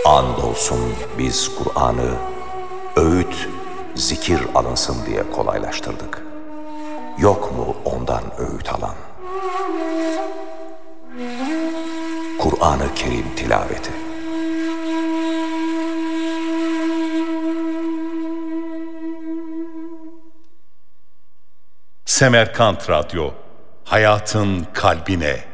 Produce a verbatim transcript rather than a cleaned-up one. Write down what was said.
Andolsun biz Kur'an'ı öğüt, zikir alınsın diye kolaylaştırdık. Yok mu ondan öğüt alan? Kur'an-ı Kerim tilaveti. Semerkant Radyo, hayatın kalbine.